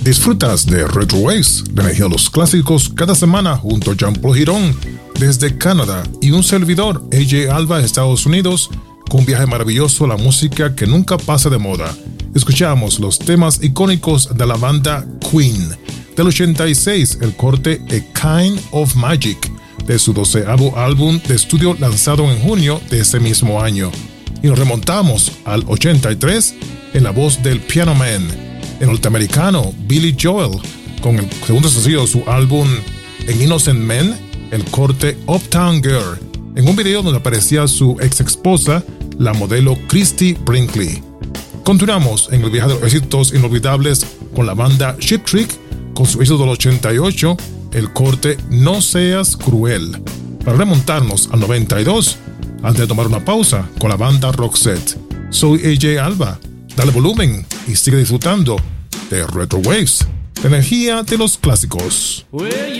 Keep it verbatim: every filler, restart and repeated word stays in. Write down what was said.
Disfrutas de Retro Waves, la energía de los clásicos, cada semana junto a Jean-Paul Girón desde Canadá y un servidor, A J Alba, Estados Unidos, con un viaje maravilloso a la música que nunca pasa de moda. Escuchamos los temas icónicos de la banda Queen. Del ochenta y seis, el corte A Kind of Magic, de su doceavo álbum de estudio lanzado en junio de ese mismo año. Y nos remontamos al ochenta y tres en la voz del Piano Man, el norteamericano Billy Joel, con el segundo sencillo de su álbum En Innocent Men, el corte Uptown Girl, en un video donde aparecía su ex esposa, la modelo Christy Brinkley. Continuamos en el viaje de los éxitos inolvidables con la banda Cheap Trick, con su éxito del ochenta y ocho, el corte No Seas Cruel, para remontarnos al noventa y dos, antes de tomar una pausa con la banda Roxette. Soy A J Alba, dale volumen y sigue disfrutando de Retro Waves, la energía de los clásicos.